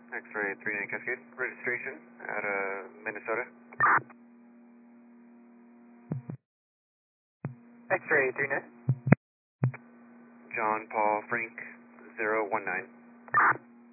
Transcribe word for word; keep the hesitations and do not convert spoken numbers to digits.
X-ray three nine Cascade, registration out of Minnesota. X-ray three nine. John Paul Frank zero one nine.